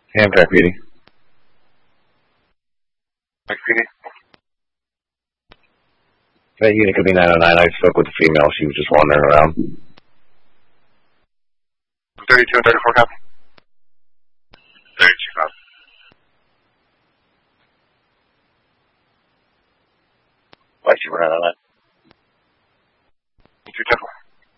Amtrak PD. PD. That unit could be 909. I spoke with the female. She was just wandering around. 32 and 34, copy. 32, copy. Why she ran on that?